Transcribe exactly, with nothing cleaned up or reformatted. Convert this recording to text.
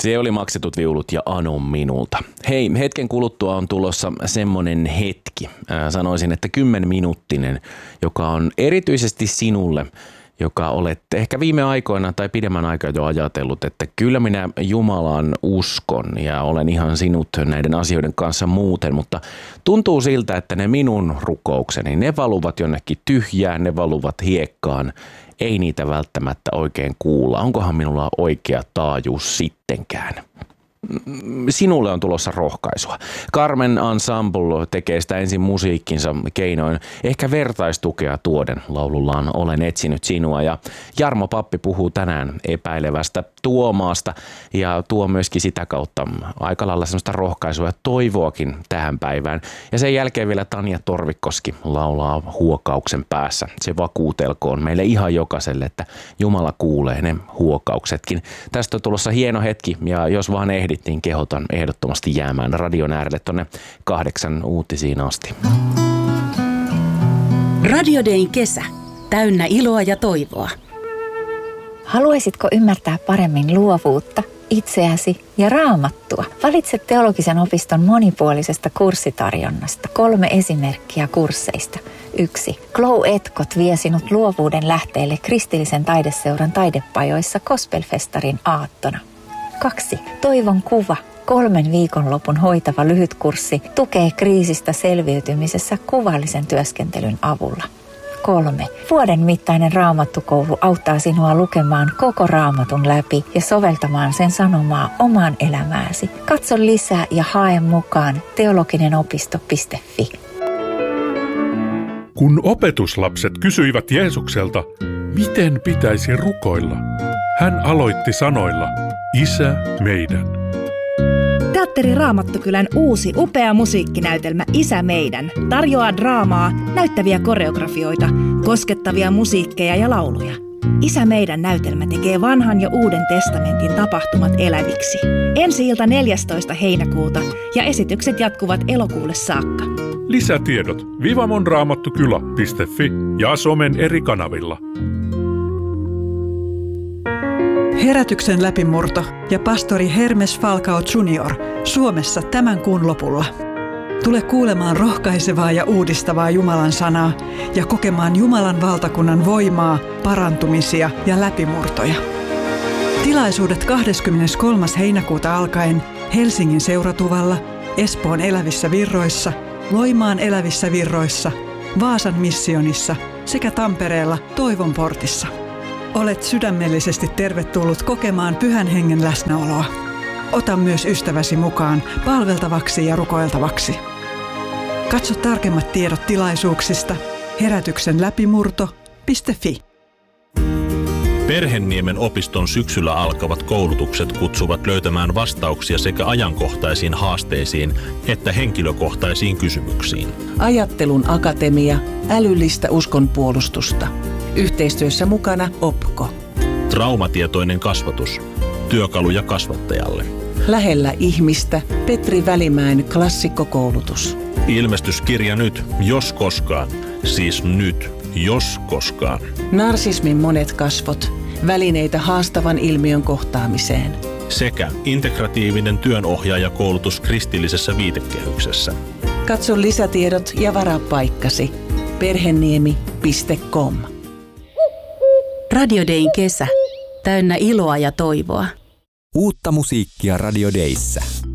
Se oli Maksetut viulut ja Ano minulta. Hei, hetken kuluttua on tulossa semmonen hetki. Äh, sanoisin, että kymmenminuuttinen, joka on erityisesti sinulle, joka olet ehkä viime aikoina tai pidemmän aikaa jo ajatellut, että kyllä minä Jumalaan uskon ja olen ihan sinut näiden asioiden kanssa muuten, mutta tuntuu siltä, että ne minun rukoukseni, ne valuvat jonnekin tyhjään, ne valuvat hiekkaan, ei niitä välttämättä oikein kuulla. Onkohan minulla oikea taajuus sittenkään? Sinulle on tulossa rohkaisua. Carmen Ensemble tekee sitä ensin musiikkinsa keinoin, ehkä vertaistukea tuoden laulullaan Olen etsinyt sinua. Ja Jarmo Pappi puhuu tänään epäilevästä Tuomaasta ja tuo myöskin sitä kautta aika lailla semmoista rohkaisua ja toivoakin tähän päivään. Ja sen jälkeen vielä Tanja Torvikkoski laulaa huokauksen päässä. Se vakuutelkoon meille ihan jokaiselle, että Jumala kuulee ne huokauksetkin. Tästä on tulossa hieno hetki ja jos vaan ehdit, niin kehotan ehdottomasti jäämään radion äärelle tonne kahdeksan uutisiin asti. Radio Dayn kesä. Täynnä iloa ja toivoa. Haluaisitko ymmärtää paremmin luovuutta, itseäsi ja Raamattua? Valitse teologisen opiston monipuolisesta kurssitarjonnasta kolme esimerkkiä kursseista. Yksi. Glow Etkot vie sinut luovuuden lähteelle kristillisen taideseuran taidepajoissa Gospelfestarin aattona. Kaksi. Toivon kuva. Kolmen viikonlopun hoitava lyhytkurssi tukee kriisistä selviytymisessä kuvallisen työskentelyn avulla. Kolme. Vuoden mittainen raamattukoulu auttaa sinua lukemaan koko raamatun läpi ja soveltamaan sen sanomaa omaan elämääsi. Katso lisää ja hae mukaan teologinen-opisto piste fi. Kun opetuslapset kysyivät Jeesukselta, miten pitäisi rukoilla, hän aloitti sanoilla, Isä meidän. Teatteri Raamattokylän uusi upea musiikkinäytelmä Isä meidän tarjoaa draamaa, näyttäviä koreografioita, koskettavia musiikkeja ja lauluja. Isä meidän näytelmä tekee vanhan ja uuden testamentin tapahtumat eläviksi. Ensi-ilta neljästoista heinäkuuta ja esitykset jatkuvat elokuulle saakka. Lisätiedot vivamonraamattukylä piste fi ja somen eri kanavilla. Herätyksen läpimurto ja pastori Hermes Falcao junior Suomessa tämän kuun lopulla. Tule kuulemaan rohkaisevaa ja uudistavaa Jumalan sanaa ja kokemaan Jumalan valtakunnan voimaa, parantumisia ja läpimurtoja. Tilaisuudet kahdeskymmeneskolmas heinäkuuta alkaen Helsingin Seuratuvalla, Espoon Elävissä Virroissa, Loimaan Elävissä Virroissa, Vaasan Missionissa sekä Tampereella Toivon portissa. Olet sydämellisesti tervetullut kokemaan Pyhän Hengen läsnäoloa. Ota myös ystäväsi mukaan palveltavaksi ja rukoiltavaksi. Katso tarkemmat tiedot tilaisuuksista herätyksen läpimurto piste fi. Perhenniemen opiston syksyllä alkavat koulutukset kutsuvat löytämään vastauksia sekä ajankohtaisiin haasteisiin että henkilökohtaisiin kysymyksiin. Ajattelun akatemia, älyllistä uskonpuolustusta. Yhteistyössä mukana Opko. Traumatietoinen kasvatus. Työkaluja kasvattajalle. Lähellä ihmistä Petri Välimäen klassikkokoulutus. Ilmestyskirja nyt, jos koskaan. Siis nyt, jos koskaan. Narsismin monet kasvot. Välineitä haastavan ilmiön kohtaamiseen. Sekä integratiivinen työnohjaajakoulutus kristillisessä viitekehyksessä. Katso lisätiedot ja varaa paikkasi. perheniemi piste com. Radio Dayn kesä. Täynnä iloa ja toivoa. Uutta musiikkia Radio Dayssä.